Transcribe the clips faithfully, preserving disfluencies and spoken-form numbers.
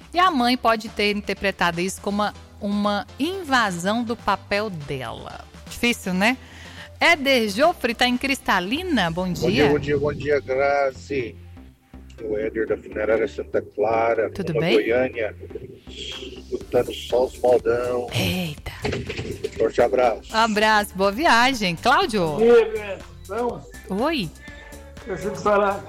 E a mãe pode ter interpretado isso como uma, uma invasão do papel dela. Difícil, né? Éder Jofre tá em Cristalina, bom dia. Bom dia, bom dia, bom dia, Grazi. O Éder da Funerária Santa Clara, tudo Nova bem? Goiânia, escutando só os modão. Eita. Forte abraço. Abraço, boa viagem. Cláudio. Bom dia, Bom, Oi. deixa eu te falar.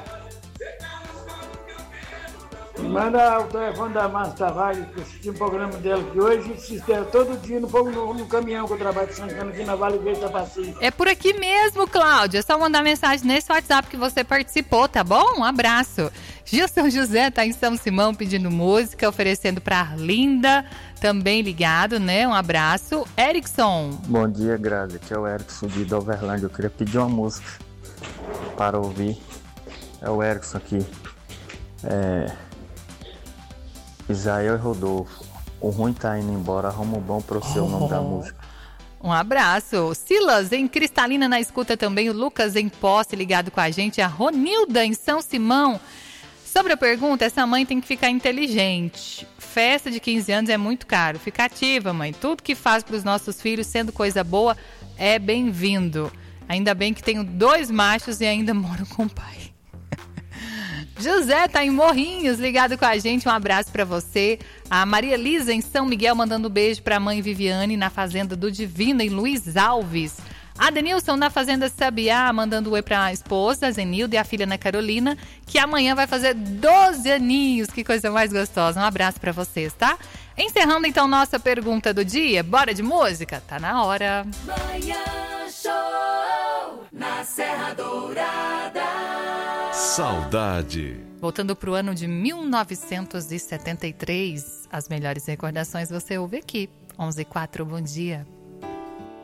Manda o telefone da Márcia Tavares, que eu assisti um programa dela que hoje se espera todo dia no, no, no caminhão que eu trabalho de Santana aqui na Vale Verde da Passeio. É por aqui mesmo, Cláudio. É só mandar mensagem nesse WhatsApp que você participou, tá bom? Um abraço. Gilson José tá em São Simão pedindo música, oferecendo pra Arlinda, também ligado, né? Um abraço. Erickson. Bom dia, Grazi. Aqui é o Erickson de Doverlândia. Eu queria pedir uma música para ouvir. É o Erickson aqui. É... Israel e Rodolfo. O ruim tá indo embora, arruma o bom pro seu, oh, nome da música. Um abraço. Silas em Cristalina na escuta também. O Lucas em Posse ligado com a gente. A Ronilda em São Simão. Sobre a pergunta, essa mãe tem que ficar inteligente. Festa de quinze anos é muito caro. Fica ativa, mãe. Tudo que faz para os nossos filhos, sendo coisa boa, é bem-vindo. Ainda bem que tenho dois machos e ainda moro com o pai. José tá em Morrinhos, ligado com a gente, um abraço pra você. A Maria Lisa em São Miguel, mandando um beijo pra mãe Viviane na Fazenda do Divino, em Luiz Alves. A Denilson na Fazenda Sabiá, mandando um oi pra esposa, Zenilda, e a filha Ana Carolina, que amanhã vai fazer doze aninhos, que coisa mais gostosa. Um abraço pra vocês, tá? Encerrando então nossa pergunta do dia, bora de música? Tá na hora. Manhã Show, na Serra Dourada. Saudade. Voltando para o ano de mil novecentos e setenta e três, as melhores recordações você ouve aqui. onze e quatro, bom dia.